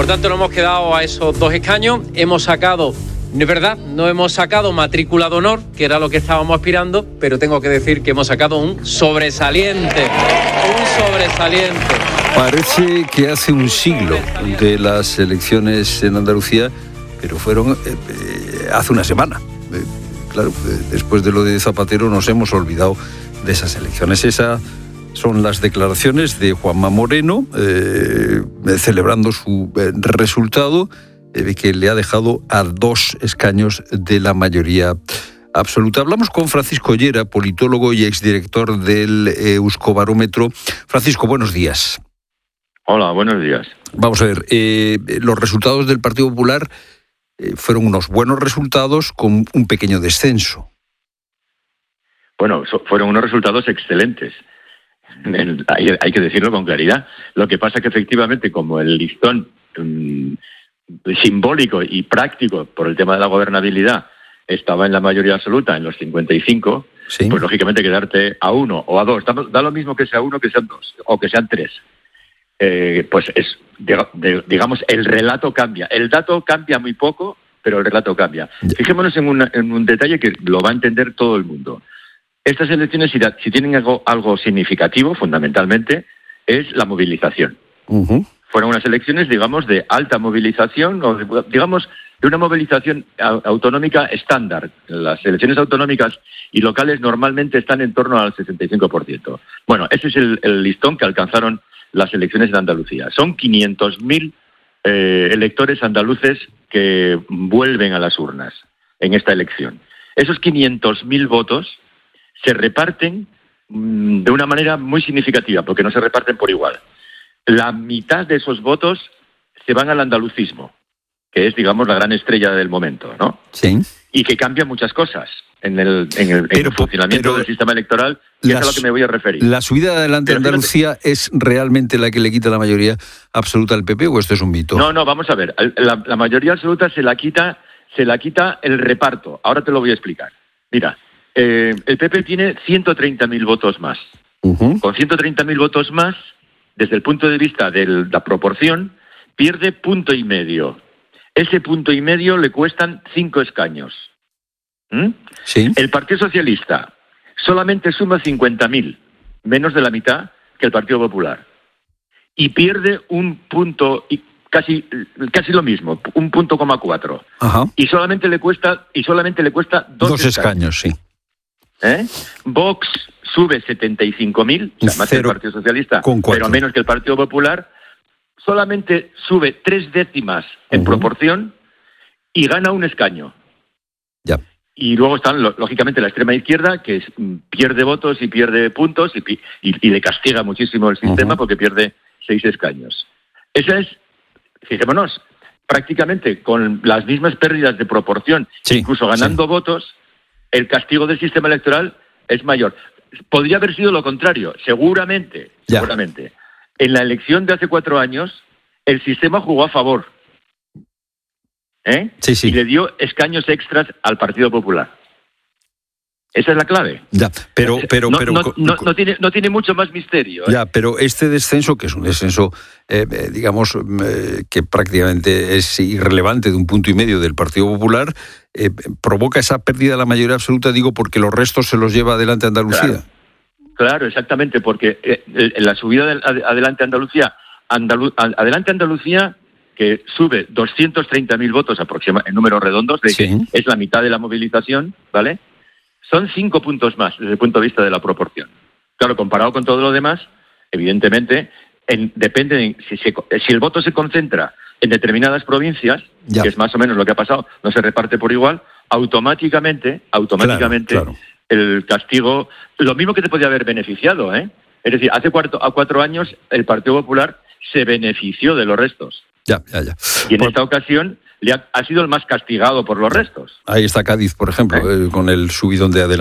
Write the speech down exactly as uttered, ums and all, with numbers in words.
tanto nos hemos quedado a esos dos escaños. Hemos sacado, no es verdad, no hemos sacado matrícula de honor, que era lo que estábamos aspirando, pero tengo que decir que hemos sacado un sobresaliente, un sobresaliente. Parece que hace un siglo de las elecciones en Andalucía, pero fueron eh, eh, hace una semana. Eh, claro, eh, después de lo de Zapatero nos hemos olvidado de esas elecciones. Esas son las declaraciones de Juanma Moreno, eh, celebrando su eh, resultado, eh, que le ha dejado a dos escaños de la mayoría absoluta. Hablamos con Francisco Llera, politólogo y exdirector del eh, Euskobarómetro. Francisco, buenos días. Hola, buenos días. Vamos a ver, eh, los resultados del Partido Popular eh, fueron unos buenos resultados con un pequeño descenso. Bueno, so, fueron unos resultados excelentes. Hay, hay que decirlo con claridad. Lo que pasa es que efectivamente, como el listón um, simbólico y práctico por el tema de la gobernabilidad estaba en la mayoría absoluta, en los cincuenta y cinco, ¿sí? Pues lógicamente quedarte a uno o a dos, da, da lo mismo que sea uno que sean dos, o que sean tres. Eh, pues es, digamos, el relato cambia. El dato cambia muy poco, pero el relato cambia. Fijémonos en, una, en un detalle que lo va a entender todo el mundo. Estas elecciones, si, si tienen algo, algo significativo, fundamentalmente, es la movilización. Uh-huh. Fueron unas elecciones, digamos, de alta movilización, o de, digamos, de una movilización autonómica estándar. Las elecciones autonómicas y locales normalmente están en torno al sesenta y cinco por ciento. Bueno, ese es el, el listón que alcanzaron las elecciones en Andalucía. Son quinientos mil eh, electores andaluces que vuelven a las urnas en esta elección. Esos quinientos mil votos se reparten mmm, de una manera muy significativa, porque no se reparten por igual. La mitad de esos votos se van al andalucismo, que es, digamos, la gran estrella del momento, ¿no? Sí. Y que cambia muchas cosas en el, en el, pero, en el funcionamiento pero, del sistema electoral, que es a lo que me voy a referir. ¿La subida adelante de Andalucía es realmente la que le quita la mayoría absoluta al P P o esto es un mito? No, no, vamos a ver. La, la mayoría absoluta se la quita, se la quita el reparto. Ahora te lo voy a explicar. Mira, eh, el P P tiene ciento treinta mil votos más. Uh-huh. Con ciento treinta mil votos más, desde el punto de vista de la proporción, pierde punto y medio. Ese punto y medio le cuestan cinco escaños. ¿Mm? Sí. El Partido Socialista solamente suma cincuenta mil, menos de la mitad que el Partido Popular. Y pierde un punto, y casi, casi lo mismo, un punto coma cuatro. Ajá. Y solamente le cuesta, y solamente le cuesta dos, dos escaños. escaños, sí. ¿Eh? Vox sube setenta y cinco mil, o sea, más que el Partido Socialista, pero menos que el Partido Popular. Solamente sube tres décimas en uh-huh. proporción y gana un escaño. Ya. Y luego están, lógicamente, la extrema izquierda, que es, pierde votos y pierde puntos y, y, y le castiga muchísimo el sistema uh-huh. porque pierde seis escaños. Esa es, fijémonos, prácticamente con las mismas pérdidas de proporción, sí, incluso ganando sí. votos, el castigo del sistema electoral es mayor. Podría haber sido lo contrario, seguramente, ya. seguramente. En la elección de hace cuatro años, el sistema jugó a favor. ¿Eh? Sí, sí. Y le dio escaños extras al Partido Popular. Esa es la clave. Ya, pero, pero, no, pero no, no, no tiene, no tiene mucho más misterio. ¿eh? Ya, pero este descenso, que es un descenso, eh, digamos, eh, que prácticamente es irrelevante de un punto y medio del Partido Popular, eh, provoca esa pérdida de la mayoría absoluta, digo, porque los restos se los lleva adelante Andalucía. Claro. Claro, exactamente, porque eh, en la subida de Adelante Andalucía, Andalu, Adelante Andalucía, que sube doscientos treinta mil votos aproximadamente, en números redondos, de sí. que es la mitad de la movilización, ¿vale? Son cinco puntos más desde el punto de vista de la proporción. Claro, comparado con todo lo demás, evidentemente, en, depende de si, se, si el voto se concentra en determinadas provincias, ya. que es más o menos lo que ha pasado, no se reparte por igual, automáticamente, automáticamente... Claro, claro. El castigo, lo mismo que te podía haber beneficiado, ¿eh? Es decir, hace cuatro, a cuatro años el Partido Popular se benefició de los restos. Ya, ya, ya. Y en por... esta ocasión le ha, ha sido el más castigado por los restos. Ahí está Cádiz, por ejemplo, ¿Eh? eh, con el subidón de Adelante.